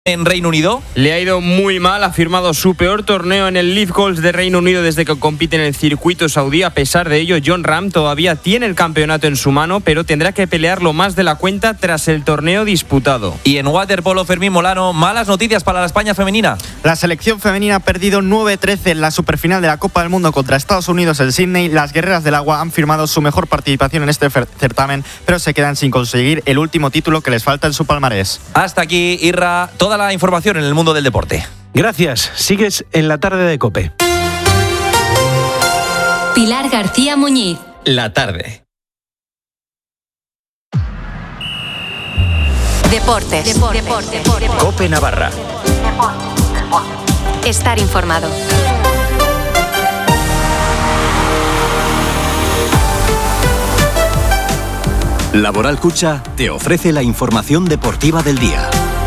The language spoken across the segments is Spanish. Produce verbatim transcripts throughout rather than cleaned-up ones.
en Reino Unido. Le ha ido muy mal, ha firmado su peor torneo en el Live Golf de Reino Unido desde que compite en el circuito saudí. A pesar de ello, Jon Rahm todavía tiene el campeonato en su mano, pero tendrá que pelearlo más de la cuenta tras el torneo disputado. Y en waterpolo, Fermín Molano, malas noticias para la España femenina. La selección femenina ha perdido nueve trece en la superfinal de la Copa del Mundo contra Estados Unidos en Sydney. Las guerreras del agua han firmado su mejor participación en este certamen, pero se quedan sin conseguir el último título que les falta en su palmarés. Hasta aquí, Irra, toda la información en el mundo del deporte. Gracias. Sigues en la tarde de COPE. Pilar García Muñiz. La tarde. Deportes. Deportes. Deportes. Deportes. COPE Navarra. Deportes. Deportes. Estar informado. Laboral Cucha te ofrece la información deportiva del día.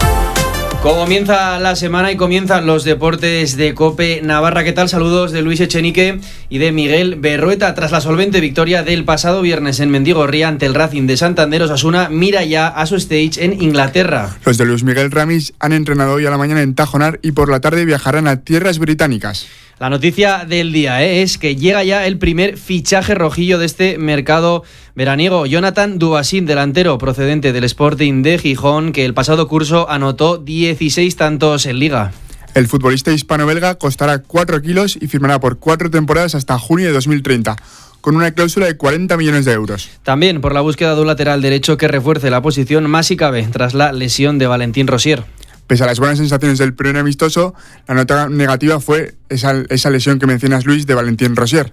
Comienza la semana y comienzan los deportes de COPE Navarra. ¿Qué tal? Saludos de Luis Echenique y de Miguel Berrueta. Tras la solvente victoria del pasado viernes en Mendigorría ante el Racing de Santander, Osasuna mira ya a su stage en Inglaterra. Los de Luis Miguel Ramis han entrenado hoy a la mañana en Tajonar y por la tarde viajarán a tierras británicas. La noticia del día ¿eh? es que llega ya el primer fichaje rojillo de este mercado veraniego. Jonathan Dubasín, delantero procedente del Sporting de Gijón, que el pasado curso anotó dieciséis tantos en Liga. El futbolista hispano-belga costará cuatro kilos y firmará por cuatro temporadas hasta junio de dos mil treinta. Con una cláusula de cuarenta millones de euros. También por la búsqueda de un lateral derecho que refuerce la posición más si cabe tras la lesión de Valentín Rosier. Pese a las buenas sensaciones del primer amistoso, la nota negativa fue esa, esa lesión que mencionas, Luis, de Valentín Rosier.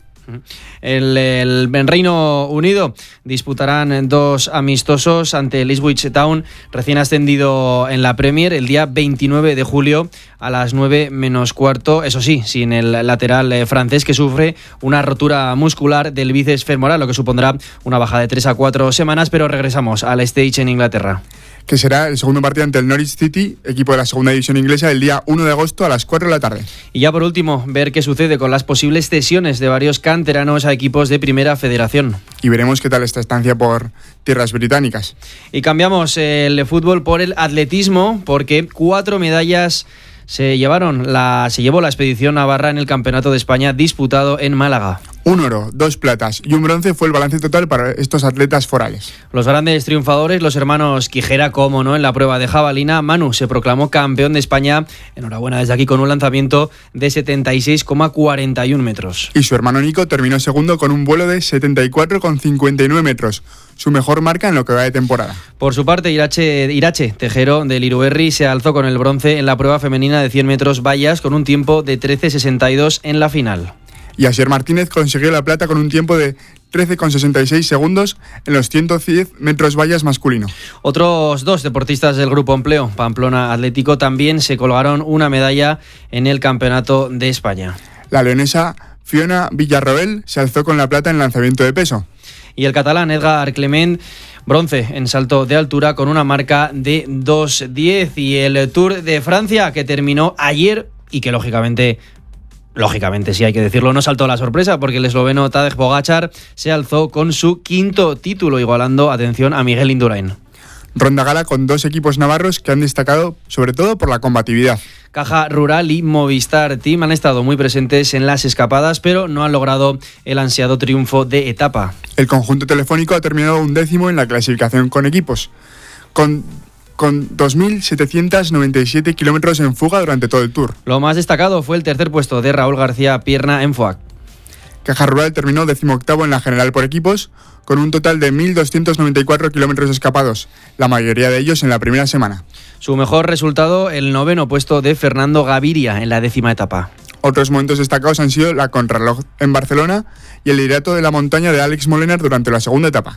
El, el, en Reino Unido disputarán dos amistosos ante el Ipswich Town, recién ascendido en la Premier, el día veintinueve de julio a las nueve menos cuarto. Eso sí, sin el lateral eh, francés, que sufre una rotura muscular del bíceps femoral, lo que supondrá una baja de tres a cuatro semanas, pero regresamos al stage en Inglaterra. Que será el segundo partido ante el Norwich City, equipo de la segunda división inglesa, el día uno de agosto a las cuatro de la tarde. Y ya por último, ver qué sucede con las posibles cesiones de varios canteranos a equipos de Primera Federación. Y veremos qué tal esta estancia por tierras británicas. Y cambiamos el fútbol por el atletismo, porque cuatro medallas se llevaron la, se llevó la expedición navarra en el Campeonato de España disputado en Málaga. Un oro, dos platas y un bronce fue el balance total para estos atletas forales. Los grandes triunfadores, los hermanos Quijera, como no, en la prueba de jabalina. Manu se proclamó campeón de España, enhorabuena desde aquí, con un lanzamiento de setenta y seis coma cuarenta y uno metros. Y su hermano Nico terminó segundo con un vuelo de setenta y cuatro coma cincuenta y nueve metros, su mejor marca en lo que va de temporada. Por su parte, Irache, Irache Tejero del Iruerri se alzó con el bronce en la prueba femenina de cien metros vallas con un tiempo de trece coma sesenta y dos en la final. Y Asier Martínez consiguió la plata con un tiempo de trece coma sesenta y seis segundos en los ciento diez metros vallas masculino. Otros dos deportistas del Grupo Empleo, Pamplona Atlético, también se colgaron una medalla en el Campeonato de España. La leonesa Fiona Villarroel se alzó con la plata en lanzamiento de peso. Y el catalán Edgar Clement, bronce en salto de altura con una marca de dos diez. Y el Tour de Francia, que terminó ayer y que lógicamente... Lógicamente, sí hay que decirlo, no saltó la sorpresa porque el esloveno Tadej Pogačar se alzó con su quinto título, igualando, atención, a Miguel Indurain. Ronda gala con dos equipos navarros que han destacado sobre todo por la combatividad. Caja Rural y Movistar Team han estado muy presentes en las escapadas, pero no han logrado el ansiado triunfo de etapa. El conjunto telefónico ha terminado un décimo en la clasificación con equipos, con... con dos mil setecientos noventa y siete kilómetros en fuga durante todo el Tour. Lo más destacado fue el tercer puesto de Raúl García Pierna en Foac. Caja Rural terminó decimoctavo en la general por equipos, con un total de mil doscientos noventa y cuatro kilómetros escapados, la mayoría de ellos en la primera semana. Su mejor resultado, el noveno puesto de Fernando Gaviria en la décima etapa. Otros momentos destacados han sido la contrarreloj en Barcelona y el liderato de la montaña de Alex Molenar durante la segunda etapa.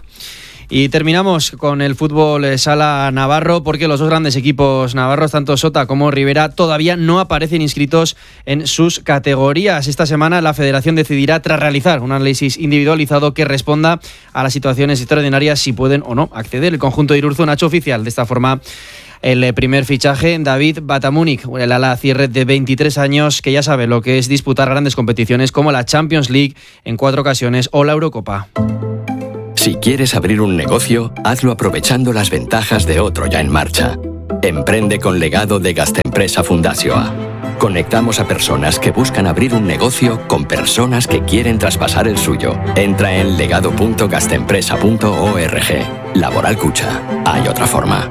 Y terminamos con el fútbol sala navarro, porque los dos grandes equipos navarros, tanto Sota como Rivera, todavía no aparecen inscritos en sus categorías. Esta semana la Federación decidirá, tras realizar un análisis individualizado que responda a las situaciones extraordinarias, si pueden o no acceder. El conjunto de Irurzun ha hecho oficial de esta forma el primer fichaje, David Batamúnik, el ala cierre de veintitrés años, que ya sabe lo que es disputar grandes competiciones como la Champions League en cuatro ocasiones o la Eurocopa. Si quieres abrir un negocio, hazlo aprovechando las ventajas de otro ya en marcha. Emprende con legado de Gastempresa Fundazioa. Conectamos a personas que buscan abrir un negocio con personas que quieren traspasar el suyo. Entra en legado punto gastempresa punto org. Laboral Cucha. Hay otra forma.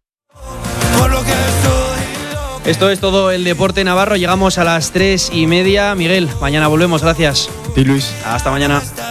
Esto es todo el deporte navarro. Llegamos a las tres y media. Miguel, mañana volvemos. Gracias. Sí, Luis. Hasta mañana.